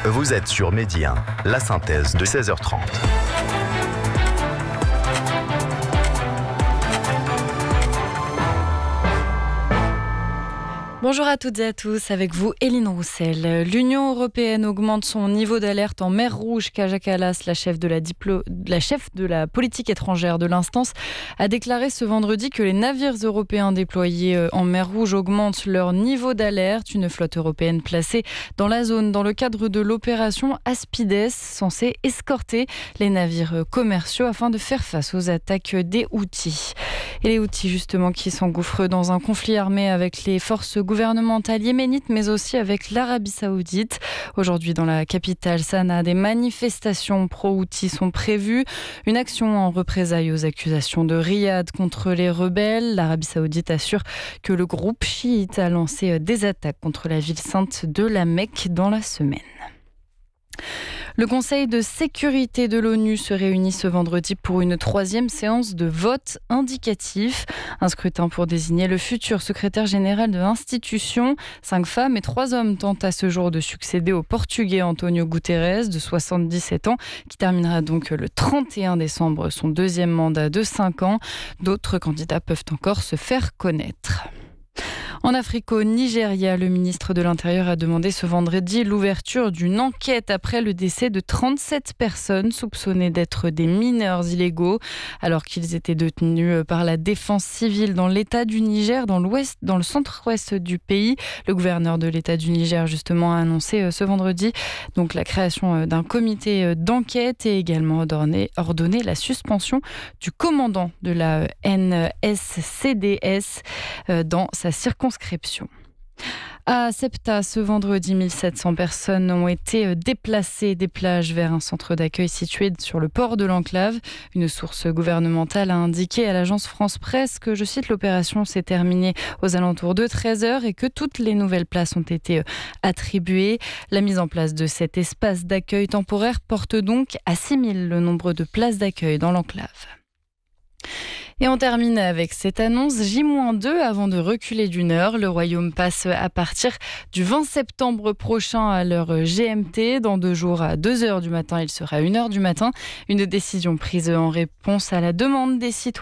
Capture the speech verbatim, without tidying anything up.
Vous êtes sur Midi un, la synthèse de seize heures trente. Bonjour à toutes et à tous, avec vous Éline Roussel. L'Union européenne augmente son niveau d'alerte en mer Rouge. Kaja Kallas, la chef de la, diplo... la chef de la politique étrangère de l'instance, a déclaré ce vendredi que les navires européens déployés en mer Rouge augmentent leur niveau d'alerte. Une flotte européenne placée dans la zone dans le cadre de l'opération Aspides, censée escorter les navires commerciaux afin de faire face aux attaques des Houthis. Et les Houthis justement qui s'engouffrent dans un conflit armé avec les forces gouvernementales yéménites mais aussi avec l'Arabie Saoudite. Aujourd'hui dans la capitale Sanaa, des manifestations pro-Houthis sont prévues. Une action en représailles aux accusations de Riyad contre les rebelles. L'Arabie Saoudite assure que le groupe chiite a lancé des attaques contre la ville sainte de la Mecque dans la semaine. Le Conseil de sécurité de l'ONU se réunit ce vendredi pour une troisième séance de vote indicatif. Un scrutin pour désigner le futur secrétaire général de l'institution. Cinq femmes et trois hommes tentent à ce jour de succéder au Portugais António Guterres, de soixante-dix-sept ans, qui terminera donc le trente et un décembre son deuxième mandat de cinq ans. D'autres candidats peuvent encore se faire connaître. En Afrique, au Nigeria, le ministre de l'Intérieur a demandé ce vendredi l'ouverture d'une enquête après le décès de trente-sept personnes soupçonnées d'être des mineurs illégaux, alors qu'ils étaient détenus par la défense civile dans l'État du Niger, dans l'ouest, dans le centre-ouest du pays. Le gouverneur de l'État du Niger, justement, a annoncé ce vendredi donc la création d'un comité d'enquête et également ordonné, ordonné la suspension du commandant de la N S C D S dans sa circonscription. À Septa, ce vendredi, mille sept cents personnes ont été déplacées des plages vers un centre d'accueil situé sur le port de l'Enclave. Une source gouvernementale a indiqué à l'agence France Presse que, je cite, l'opération s'est terminée aux alentours de treize heures et que toutes les nouvelles places ont été attribuées. La mise en place de cet espace d'accueil temporaire porte donc à six mille le nombre de places d'accueil dans l'Enclave. Et on termine avec cette annonce, J moins deux avant de reculer d'une heure. Le Royaume passe à partir du vingt septembre prochain à l'heure G M T. Dans deux jours à deux heures du matin, il sera une heure du matin. Une décision prise en réponse à la demande des citoyens.